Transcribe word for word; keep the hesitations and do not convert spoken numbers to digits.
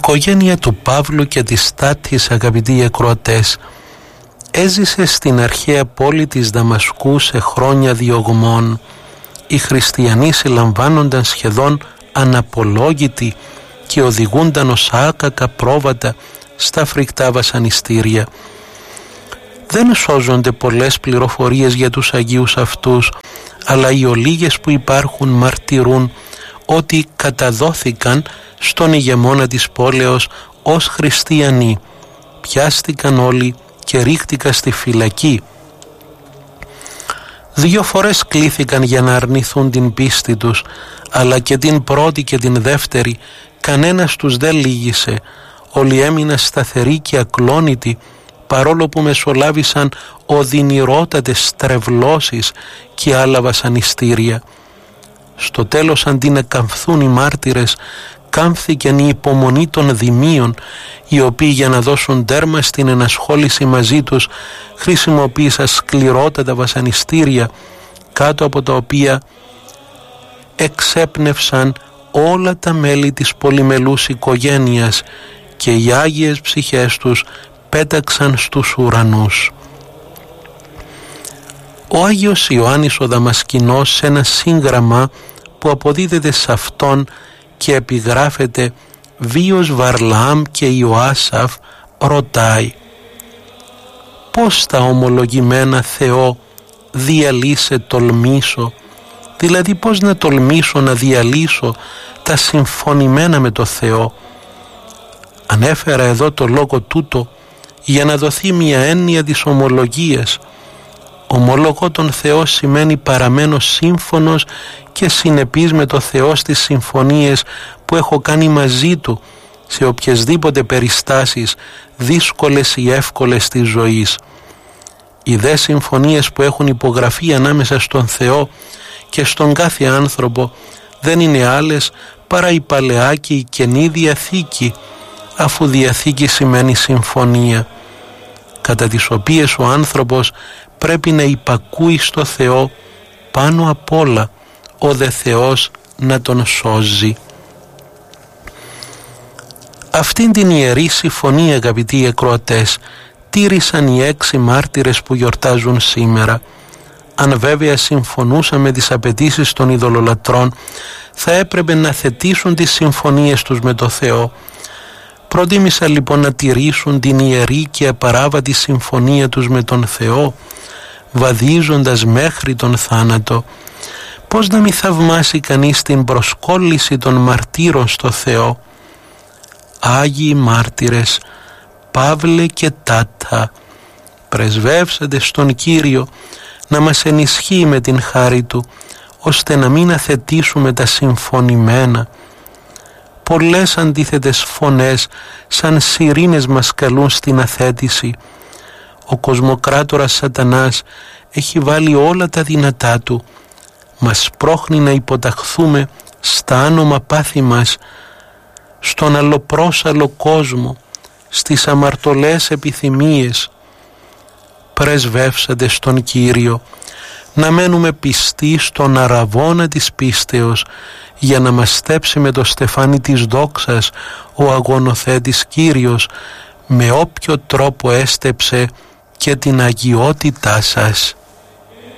οικογένεια του Παύλου και της Τάτης, αγαπητοί ακροατές, έζησε στην αρχαία πόλη της Δαμασκού σε χρόνια διωγμών. Οι χριστιανοί συλλαμβάνονταν σχεδόν αναπολόγητοι και οδηγούνταν ως άκακα πρόβατα στα φρικτά βασανιστήρια. Δεν σώζονται πολλές πληροφορίες για τους Αγίους αυτούς, αλλά οι ολίγες που υπάρχουν μαρτυρούν ότι καταδόθηκαν στον ηγεμόνα της πόλεως ως χριστιανοί. Πιάστηκαν όλοι και ρίχτηκαν στη φυλακή. Δύο φορές κλήθηκαν για να αρνηθούν την πίστη τους, αλλά και την πρώτη και την δεύτερη κανένας τους δεν λύγησε. Όλοι έμειναν σταθεροί και ακλόνητοι, παρόλο που μεσολάβησαν οδυνηρότατες στρεβλώσεις και άλλα βασανιστήρια. Στο τέλος, αντί να καμφθούν οι μάρτυρες, κάμφθηκεν η υπομονή των δημίων, οι οποίοι για να δώσουν τέρμα στην ενασχόληση μαζί τους χρησιμοποίησαν σκληρότατα βασανιστήρια, κάτω από τα οποία εξέπνευσαν όλα τα μέλη της πολυμελούς οικογένειας και οι άγιες ψυχές τους πέταξαν στους ουρανούς. Ο Άγιος Ιωάννης ο Δαμασκηνός, σε ένα σύγγραμμα που αποδίδεται σε αυτόν και επιγράφεται βίος Βαρλαάμ και Ιωάσαφ, ρωτάει: πώς τα ομολογημένα Θεό διαλύσε τολμήσω, δηλαδή πώς να τολμήσω να διαλύσω τα συμφωνημένα με το Θεό. Ανέφερα εδώ το λόγο τούτο για να δοθεί μια έννοια της ομολογίας. Ομολογώ τον Θεό σημαίνει παραμένω σύμφωνος και συνεπής με το Θεό στις συμφωνίες που έχω κάνει μαζί Του σε οποιασδήποτε περιστάσεις, δύσκολες ή εύκολες της ζωής. Οι δε συμφωνίες που έχουν υπογραφεί ανάμεσα στον Θεό και στον κάθε άνθρωπο δεν είναι άλλες παρά η Παλαιά και η Καινή Διαθήκη, αφού Διαθήκη σημαίνει συμφωνία, κατά τις οποίες ο άνθρωπος πρέπει να υπακούει στο Θεό πάνω απ' όλα, ο δε Θεός να τον σώζει. Αυτήν την ιερή συμφωνία, αγαπητοί ακροατές, τήρησαν οι έξι μάρτυρες που γιορτάζουν σήμερα. Αν βέβαια συμφωνούσαν με τις απαιτήσεις των ειδωλολατρών, θα έπρεπε να θετήσουν τις συμφωνίες τους με το Θεό. Προτίμησαν λοιπόν να τηρήσουν την ιερή και απαράβατη συμφωνία τους με τον Θεό, βαδίζοντας μέχρι τον θάνατο. Πώς να μη θαυμάσει κανείς την προσκόλληση των μαρτύρων στο Θεό. Άγιοι μάρτυρες, Παύλε και Τάτα, πρεσβεύσατε στον Κύριο να μας ενισχύει με την χάρη Του, ώστε να μην αθετήσουμε τα συμφωνημένα. Πολλές αντίθετες φωνές σαν σιρήνες μας καλούν στην αθέτηση. Ο κοσμοκράτορας Σατανάς έχει βάλει όλα τα δυνατά του. Μας πρόχνει να υποταχθούμε στα άνομα πάθη μας, στον αλλοπρόσαλο κόσμο, στις αμαρτωλές επιθυμίες. Πρεσβεύσατε στον Κύριο να μένουμε πιστοί στον αραβώνα της πίστεως, για να μας στέψει με το στεφάνι της δόξας ο αγωνοθέτης Κύριος, με όποιο τρόπο έστεψε και την αγιότητά σας.